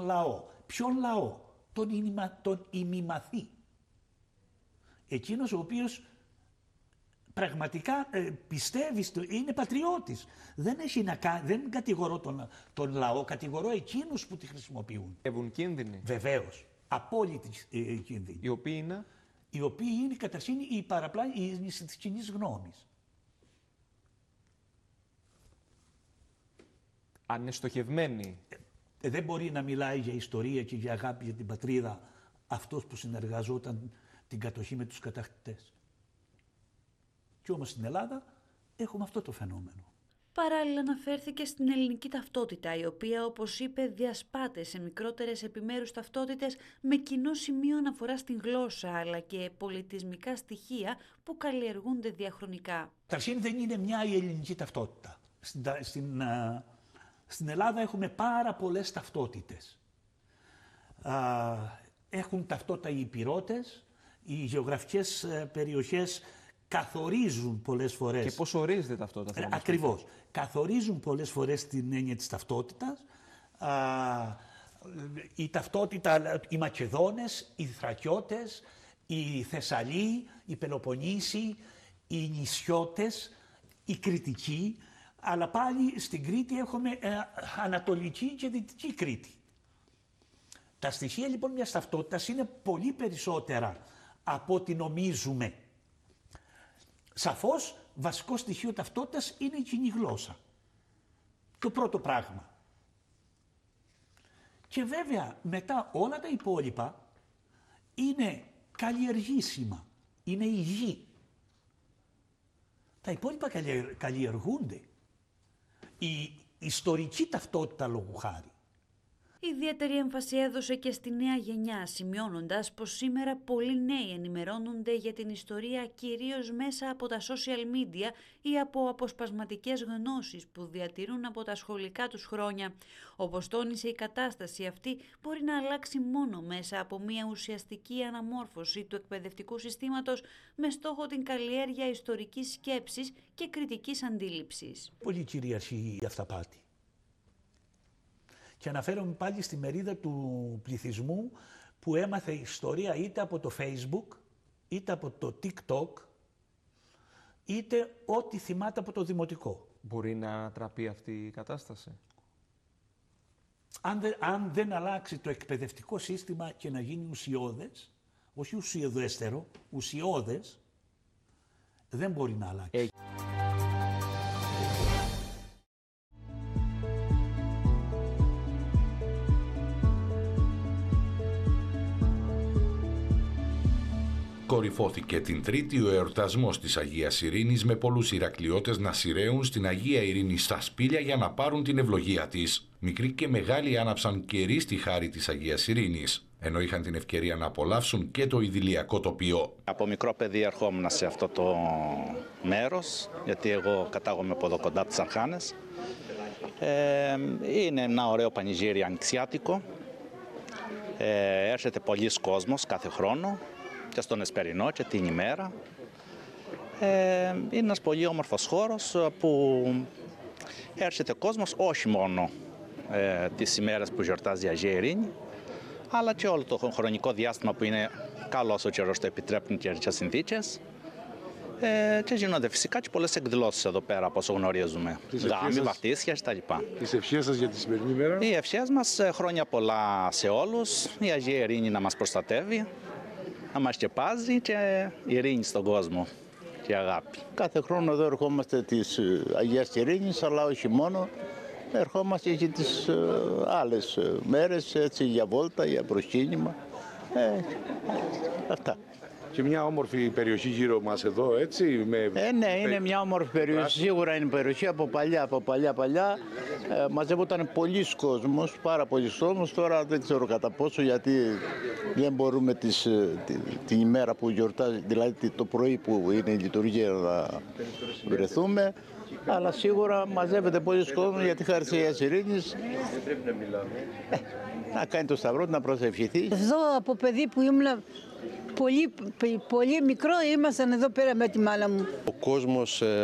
λαό. Ποιον λαό? Τον ημιμαθή. Εκείνος ο οποίος πραγματικά πιστεύει, είναι πατριώτης. Δεν κατηγορώ τον λαό, κατηγορώ εκείνους που τη χρησιμοποιούν. Έχουν κίνδυνοι. Βεβαίως. Απόλυτη κίνδυνη. Οι οποίοι είναι? Οι οποίοι είναι καταρχήν η παραπλάνηση της κοινής γνώμης. Αν είναι στοχευμένοι. Δεν μπορεί να μιλάει για ιστορία και για αγάπη για την πατρίδα αυτός που συνεργαζόταν την κατοχή με τους κατακτητές. Και όμως στην Ελλάδα έχουμε αυτό το φαινόμενο. Παράλληλα αναφέρθηκε στην ελληνική ταυτότητα, η οποία, όπως είπε, διασπάται σε μικρότερες επιμέρους ταυτότητες με κοινό σημείο αναφορά στην γλώσσα, αλλά και πολιτισμικά στοιχεία που καλλιεργούνται διαχρονικά. Καταρχήν δεν είναι μια η ελληνική ταυτότητα. Στην Ελλάδα έχουμε πάρα πολλές ταυτότητες. Έχουν ταυτότητα οι υπηρώτες, οι γεωγραφικές περιοχές καθορίζουν πολλές φορές. Και πώς ορίζεται ταυτότητα? Ακριβώς. Καθορίζουν πολλές φορές την έννοια της ταυτότητας. Η ταυτότητα, οι Μακεδόνες, οι Θρακιώτες, οι Θεσσαλοί, οι Πελοποννήσοι, οι Νησιώτες, οι Κρητικοί, αλλά πάλι στην Κρήτη έχουμε Ανατολική και Δυτική Κρήτη. Τα στοιχεία λοιπόν μιας ταυτότητας είναι πολύ περισσότερα από ό,τι νομίζουμε. Σαφώς, βασικό στοιχείο ταυτότητας είναι η κοινή γλώσσα. Το πρώτο πράγμα. Και βέβαια μετά όλα τα υπόλοιπα είναι καλλιεργήσιμα, είναι υγιή. Τα υπόλοιπα καλλιεργούνται. Η ιστορική ταυτότητα λόγου χάρη. Ιδιαίτερη έμφαση έδωσε και στη νέα γενιά, σημειώνοντας πως σήμερα πολλοί νέοι ενημερώνονται για την ιστορία κυρίως μέσα από τα social media ή από αποσπασματικές γνώσεις που διατηρούν από τα σχολικά τους χρόνια. Όπως τόνισε, η κατάσταση αυτή μπορεί να αλλάξει μόνο μέσα από μια ουσιαστική αναμόρφωση του εκπαιδευτικού συστήματος με στόχο την καλλιέργεια ιστορικής σκέψης και κριτικής αντίληψης. Πολύ κυριαρχεί η αυταπάτη. Και αναφέρομαι πάλι στη μερίδα του πληθυσμού που έμαθε ιστορία είτε από το Facebook, είτε από το TikTok, είτε ό,τι θυμάται από το δημοτικό. Μπορεί να ανατραπεί αυτή η κατάσταση? Αν δεν αλλάξει το εκπαιδευτικό σύστημα και να γίνει ουσιώδες, όχι ουσιοδέστερο, ουσιώδες, δεν μπορεί να αλλάξει. Κορυφώθηκε την Τρίτη ο εορτασμός της Αγίας Ειρήνης με πολλούς Ηρακλειώτες να σειραίουν στην Αγία Ειρήνη στα σπήλια για να πάρουν την ευλογία της. Μικροί και μεγάλοι άναψαν κερί στη χάρη της Αγίας Ειρήνης, ενώ είχαν την ευκαιρία να απολαύσουν και το ιδηλιακό τοπίο. Από μικρό παιδί ερχόμουν σε αυτό το μέρος, γιατί εγώ κατάγομαι από εδώ κοντά από τις Αρχάνες. Είναι ένα ωραίο πανηγύρι ανοιξιάτικο. Έρχεται πολλοί κόσμος κάθε χρόνο, και στον Εσπερινό και την ημέρα. Είναι ένας πολύ όμορφος χώρος που έρχεται κόσμος όχι μόνο τις ημέρες που γιορτάζει η Αγία Ειρήνη, αλλά και όλο το χρονικό διάστημα που είναι καλός ο καιρός, το επιτρέπουν και οι συνθήκες. Και γίνονται φυσικά και πολλές εκδηλώσεις εδώ πέρα, όπως γνωρίζουμε. Γάμοι, βαφτίσια κτλ. Τις ευχές σας για τη σημερινή μέρα? Οι ευχές μας, χρόνια πολλά σε όλους, η Αγία Ειρήνη να μας προστατεύει, να μας σκεπάζει και ειρήνη στον κόσμο και αγάπη. Κάθε χρόνο εδώ ερχόμαστε της Αγίας Ειρήνης, αλλά όχι μόνο. Ερχόμαστε και τις άλλες μέρες, έτσι, για βόλτα, για προσκύνημα. Αυτά. Και μια όμορφη περιοχή γύρω μας εδώ, έτσι. Ναι, είναι μια όμορφη περιοχή. Σίγουρα είναι περιοχή από παλιά. Μαζεύονταν πολλοί κόσμος, πάρα πολλοί κόσμος. Τώρα δεν ξέρω κατά πόσο, γιατί δεν μπορούμε την ημέρα που γιορτάζει, δηλαδή το πρωί που είναι η λειτουργία, να βρεθούμε. Αλλά σίγουρα μαζεύεται πολλοί κόσμος για τη χάρη της Αγίας Ειρήνης. Να κάνει το σταυρό, να προσευχηθεί. Εδώ από παιδί που ήμουν πολύ μικρό ήμασταν εδώ πέρα με τη μάνα μου. Ο κόσμος